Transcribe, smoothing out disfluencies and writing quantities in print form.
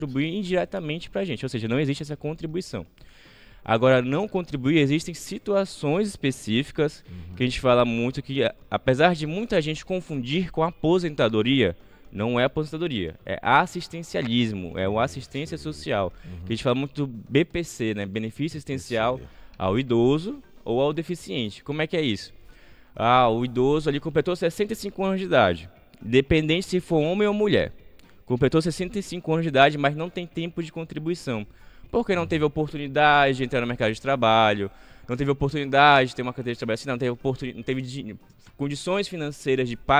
contribuir indiretamente para a gente, ou seja, não existe essa contribuição. Agora, não contribuir, existem situações específicas que a gente fala muito que, apesar de muita gente confundir com aposentadoria, não é aposentadoria, é assistencialismo, é o assistência social. Que a gente fala muito do BPC, né? Benefício assistencial ao idoso ou ao deficiente. Como é que é isso? O idoso ali completou 65 anos de idade, independente se for homem ou mulher. Completou 65 anos de idade, mas não tem tempo de contribuição. Porque não teve oportunidade de entrar no mercado de trabalho, não teve oportunidade de ter uma carteira de trabalho assim, não teve condições financeiras de pagar